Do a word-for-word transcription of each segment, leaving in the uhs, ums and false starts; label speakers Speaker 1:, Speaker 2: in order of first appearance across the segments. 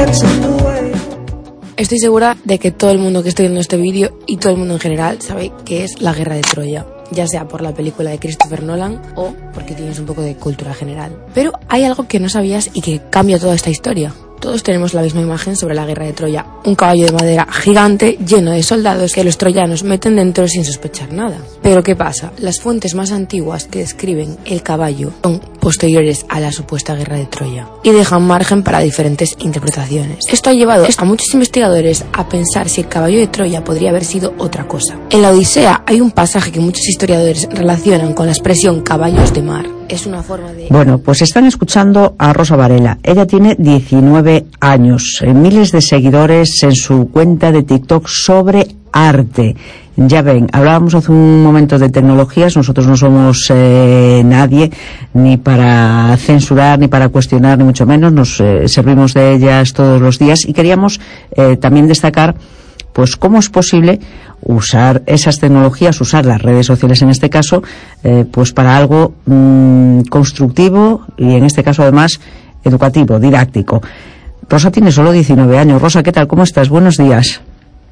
Speaker 1: Estoy segura de que todo el mundo que esté viendo este vídeo y todo el mundo en general sabe qué es la Guerra de Troya, ya sea por la película de Christopher Nolan o porque tienes un poco de cultura general. Pero hay algo que no sabías y que cambia toda esta historia. Todos tenemos la misma imagen sobre la Guerra de Troya, un caballo de madera gigante lleno de soldados que los troyanos meten dentro sin sospechar nada. Pero ¿qué pasa? Las fuentes más antiguas que describen el caballo son posteriores a la supuesta Guerra de Troya y dejan margen para diferentes interpretaciones. Esto ha llevado a muchos investigadores a pensar si el caballo de Troya podría haber sido otra cosa. En la Odisea hay un pasaje que muchos historiadores relacionan con la expresión caballos de mar. Es una forma de...
Speaker 2: Bueno, pues están escuchando a Rosa Varela. Ella tiene diecinueve años, miles de seguidores en su cuenta de TikTok sobre arte. Ya ven, hablábamos hace un momento de tecnologías. Nosotros no somos eh, nadie ni para censurar, ni para cuestionar, ni mucho menos. Nos eh, servimos de ellas todos los días y queríamos eh, también destacar pues cómo es posible usar esas tecnologías, usar las redes sociales en este caso, eh, pues para algo mmm, constructivo y en este caso además educativo, didáctico. Rosa tiene solo diecinueve años. Rosa, ¿qué tal? ¿Cómo estás? Buenos días.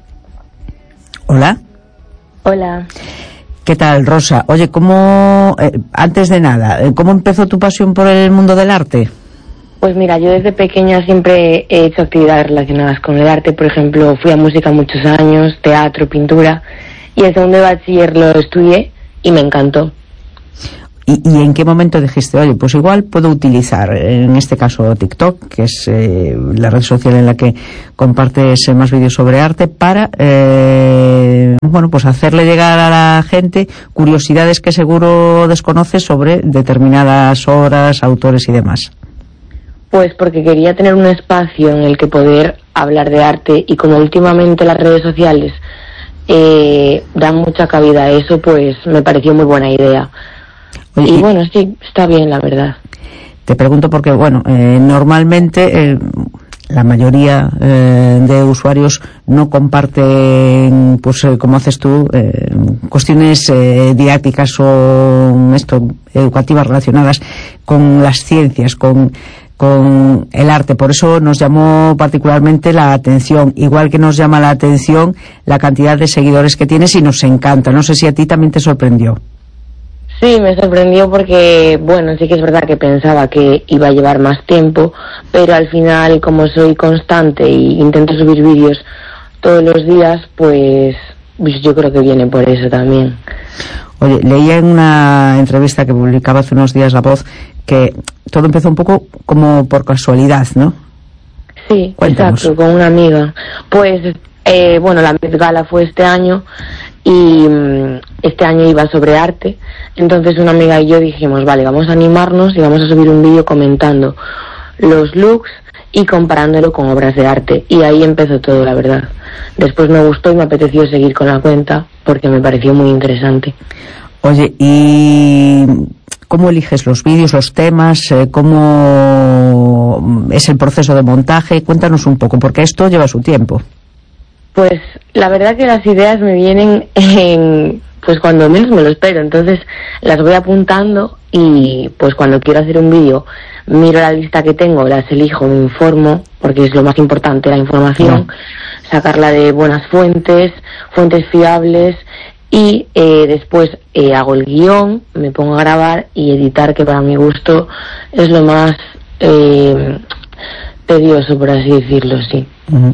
Speaker 2: Hola.
Speaker 3: Hola.
Speaker 2: ¿Qué tal, Rosa? Oye, ¿cómo, eh, antes de nada, ¿cómo empezó tu pasión por el mundo del arte?
Speaker 3: Pues mira, yo desde pequeña siempre he hecho actividades relacionadas con el arte. Por ejemplo, fui a música muchos años, teatro, pintura, y el segundo de bachiller lo estudié y me encantó.
Speaker 2: ¿Y, y en qué momento dijiste, oye, pues igual puedo utilizar, en este caso TikTok, que es eh, la red social en la que compartes más vídeos sobre arte, para, eh, bueno, pues hacerle llegar a la gente curiosidades que seguro desconoce sobre determinadas obras, autores y demás?
Speaker 3: Pues porque quería tener un espacio en el que poder hablar de arte, y como últimamente las redes sociales eh, dan mucha cabida a eso, pues me pareció muy buena idea. Oye, y bueno, sí, está bien, la verdad.
Speaker 2: Te pregunto porque, bueno, eh, normalmente eh, la mayoría eh, de usuarios no comparten, pues eh, como haces tú, eh, cuestiones eh, didácticas o esto, educativas relacionadas con las ciencias, con con el arte. Por eso nos llamó particularmente la atención, igual que nos llama la atención la cantidad de seguidores que tienes, y nos encanta. No sé si a ti también te sorprendió.
Speaker 3: Sí, me sorprendió porque, bueno, sí que es verdad que pensaba que iba a llevar más tiempo, pero al final, como soy constante e intento subir vídeos todos los días, pues yo creo que viene por eso también.
Speaker 2: Oye, leía en una entrevista que publicaba hace unos días La Voz que todo empezó un poco como por casualidad, ¿no?
Speaker 3: Sí,
Speaker 2: Cuéntanos.
Speaker 3: Exacto, con una amiga. Pues, eh, bueno, la Met Gala fue este año y um, este año iba sobre arte. Entonces una amiga y yo dijimos, vale, vamos a animarnos y vamos a subir un vídeo comentando los looks y comparándolo con obras de arte. Y ahí empezó todo, la verdad. Después me gustó y me apeteció seguir con la cuenta porque me pareció muy interesante.
Speaker 2: Oye, ¿y cómo eliges los vídeos, los temas? ¿Cómo es el proceso de montaje? Cuéntanos un poco, porque esto lleva su tiempo.
Speaker 3: Pues la verdad que las ideas me vienen en, pues cuando menos me lo espero. Entonces las voy apuntando y pues cuando quiero hacer un vídeo miro la lista que tengo, las elijo, me informo, porque es lo más importante, la información, no. sacarla de buenas fuentes, fuentes fiables, y eh, después eh, hago el guión, me pongo a grabar y editar, que para mi gusto es lo más eh, tedioso, por así decirlo, sí.
Speaker 2: Uh-huh.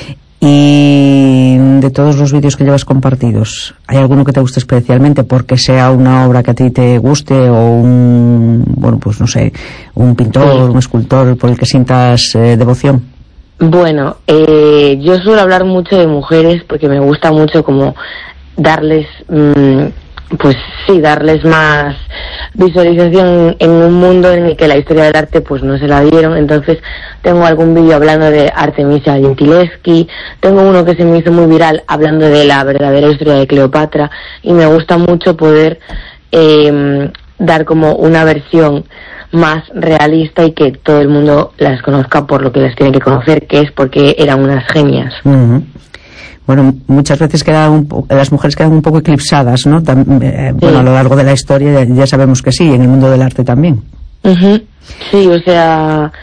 Speaker 2: Y de todos los vídeos que llevas compartidos, ¿hay alguno que te guste especialmente porque sea una obra que a ti te guste, o un, bueno, pues no sé, un pintor, sí. un escultor por el que sientas eh, devoción?
Speaker 3: Bueno, eh, yo suelo hablar mucho de mujeres porque me gusta mucho como darles, mmm, pues sí, darles más visualización en un mundo en el que la historia del arte pues no se la dieron. Entonces tengo algún vídeo hablando de Artemisia Gentileschi, tengo uno que se me hizo muy viral hablando de la verdadera historia de Cleopatra, y me gusta mucho poder eh, dar como una versión más realista y que todo el mundo las conozca por lo que las tiene que conocer, que es porque eran unas genias.
Speaker 2: Uh-huh. Bueno, muchas veces quedan un po- las mujeres quedan un poco eclipsadas, ¿no? Tam- eh, sí. Bueno, a lo largo de la historia ya, ya sabemos que sí, en el mundo del arte también.
Speaker 3: Uh-huh. Sí, o sea,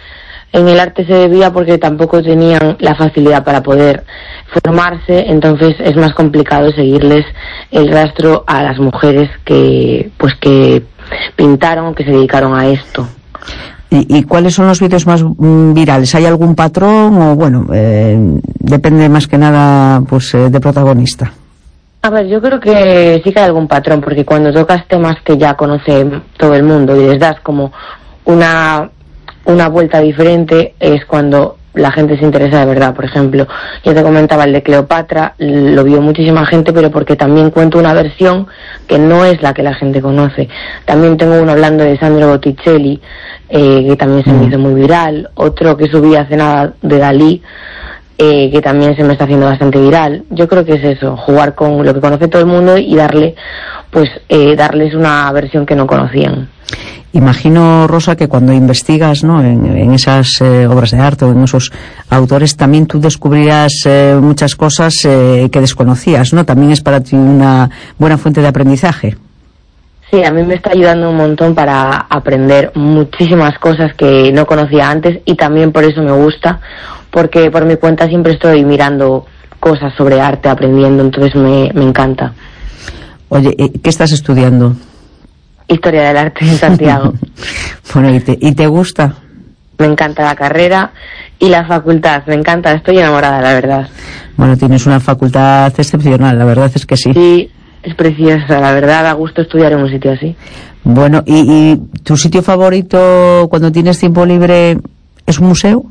Speaker 3: en el arte se debía porque tampoco tenían la facilidad para poder formarse, entonces es más complicado seguirles el rastro a las mujeres que pues que pintaron o que se dedicaron a esto.
Speaker 2: ¿Y, y cuáles son los vídeos más mm, virales? ¿Hay algún patrón o bueno, eh, depende más que nada pues eh, de protagonista?
Speaker 3: A ver, yo creo que sí que hay algún patrón, porque cuando tocas temas que ya conoce todo el mundo y les das como una una vuelta diferente, es cuando la gente se interesa de verdad. Por ejemplo, yo te comentaba el de Cleopatra, lo vio muchísima gente, pero porque también cuento una versión que no es la que la gente conoce. También tengo uno hablando de Sandro Botticelli, eh, que también se me hizo muy viral. Otro que subí hace nada de Dalí, eh, que también se me está haciendo bastante viral. Yo creo que es eso, jugar con lo que conoce todo el mundo y darle, pues, eh, darles una versión que no conocían.
Speaker 2: Imagino, Rosa, que cuando investigas, ¿no?, en, en esas eh, obras de arte o en esos autores, también tú descubrirás eh, muchas cosas eh, que desconocías, ¿no? También es para ti una buena fuente de aprendizaje.
Speaker 3: Sí, a mí me está ayudando un montón para aprender muchísimas cosas que no conocía antes, y también por eso me gusta, porque por mi cuenta siempre estoy mirando cosas sobre arte, aprendiendo, entonces me, me encanta.
Speaker 2: Oye, ¿qué estás estudiando?
Speaker 3: Historia del arte en Santiago.
Speaker 2: Bueno, ¿y te, ¿y te gusta?
Speaker 3: Me encanta la carrera y la facultad, me encanta, estoy enamorada, la verdad.
Speaker 2: Bueno, tienes una facultad excepcional, la verdad es que sí.
Speaker 3: Sí, es preciosa, la verdad, da gusto estudiar en un sitio así.
Speaker 2: Bueno, ¿y, y tu sitio favorito cuando tienes tiempo libre es un museo?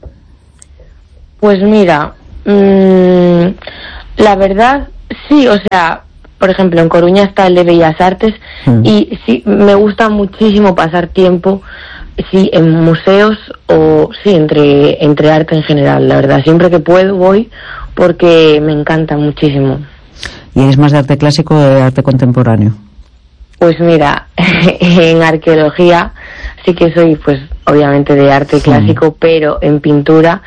Speaker 3: Pues mira, mmm, la verdad, sí, o sea, por ejemplo, en Coruña está el de Bellas Artes, mm. y sí, me gusta muchísimo pasar tiempo, sí, en museos o sí, entre, entre arte en general, la verdad. Siempre que puedo voy porque me encanta muchísimo.
Speaker 2: ¿Y eres más de arte clásico o de arte contemporáneo?
Speaker 3: Pues mira, en arqueología sí que soy, pues, obviamente de arte clásico, mm. pero en pintura,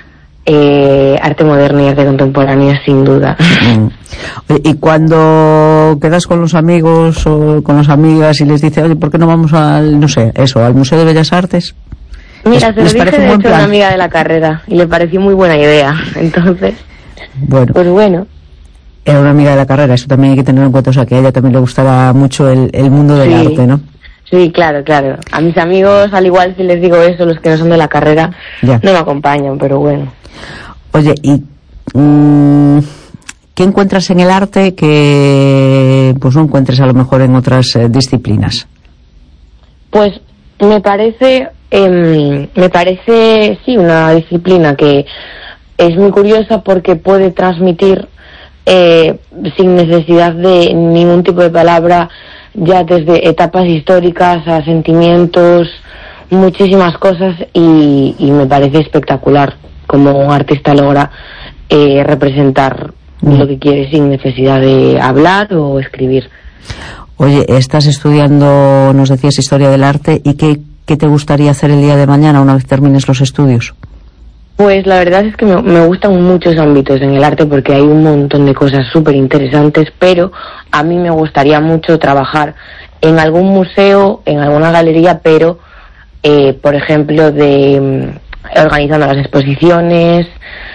Speaker 3: Eh, arte moderno y arte contemporáneo, sin duda.
Speaker 2: Mm. Y cuando quedas con los amigos o con las amigas y les dices, oye, ¿por qué no vamos al, no sé, eso, al Museo de Bellas Artes?
Speaker 3: Mira, se lo dije de hecho a una amiga de la carrera y le pareció muy buena idea, entonces,
Speaker 2: bueno,
Speaker 3: pues bueno.
Speaker 2: Era una amiga de la carrera, eso también hay que tener en cuenta, o sea, que a ella también le gustaba mucho el, el mundo del
Speaker 3: sí.
Speaker 2: arte, ¿no?
Speaker 3: Sí, claro, claro. A mis amigos, al igual, si les digo eso, los que no son de la carrera, ya no me acompañan, pero bueno.
Speaker 2: Oye, ¿y mmm, qué encuentras en el arte que pues no encuentres a lo mejor en otras eh, disciplinas?
Speaker 3: Pues me parece, eh, me parece, sí, una disciplina que es muy curiosa porque puede transmitir eh, sin necesidad de ningún tipo de palabra, ya desde etapas históricas a sentimientos, muchísimas cosas, y, y me parece espectacular como un artista logra eh, representar mm. lo que quiere sin necesidad de hablar o escribir.
Speaker 2: Oye, estás estudiando, nos decías, historia del arte, ¿y qué, qué te gustaría hacer el día de mañana una vez termines los estudios?
Speaker 3: Pues la verdad es que me, me gustan muchos ámbitos en el arte porque hay un montón de cosas súper interesantes, pero a mí me gustaría mucho trabajar en algún museo, en alguna galería, pero eh, por ejemplo de organizando las exposiciones,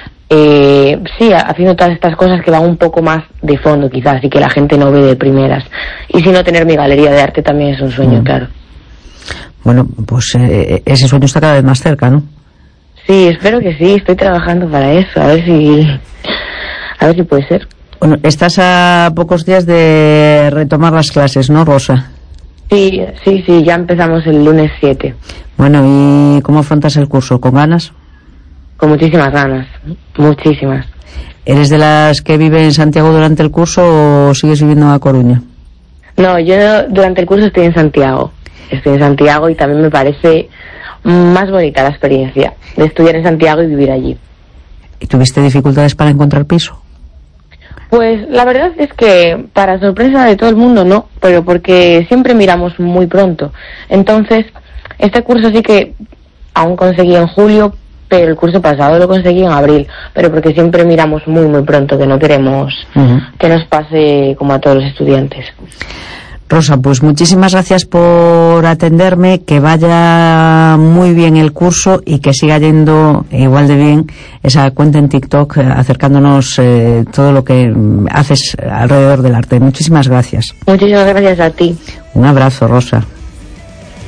Speaker 3: eh, sí, haciendo todas estas cosas que van un poco más de fondo quizás y que la gente no ve de primeras. Y si no, tener mi galería de arte también es un sueño, mm. claro.
Speaker 2: Bueno, pues eh, ese sueño está cada vez más cerca, ¿no?
Speaker 3: Sí, espero que sí, estoy trabajando para eso, a ver si a ver si puede ser.
Speaker 2: Bueno, estás a pocos días de retomar las clases, ¿no, Rosa?
Speaker 3: Sí, sí, sí, ya empezamos el lunes siete.
Speaker 2: Bueno, ¿y cómo afrontas el curso? ¿Con ganas?
Speaker 3: Con muchísimas ganas, muchísimas.
Speaker 2: ¿Eres de las que vive en Santiago durante el curso o sigues viviendo en A Coruña?
Speaker 3: No, yo durante el curso estoy en Santiago. Estoy en Santiago y también me parece más bonita la experiencia de estudiar en Santiago y vivir allí.
Speaker 2: ¿Y tuviste dificultades para encontrar piso?
Speaker 3: Pues la verdad es que, para sorpresa de todo el mundo, no, pero porque siempre miramos muy pronto. Entonces, este curso sí que aún conseguí en julio, pero el curso pasado lo conseguí en abril, pero porque siempre miramos muy muy pronto, que no queremos uh-huh. que nos pase como a todos los estudiantes.
Speaker 2: Rosa, pues muchísimas gracias por atenderme, que vaya muy bien el curso y que siga yendo igual de bien esa cuenta en TikTok, acercándonos eh, todo lo que haces alrededor del arte. Muchísimas gracias.
Speaker 3: Muchísimas gracias a ti.
Speaker 2: Un abrazo, Rosa.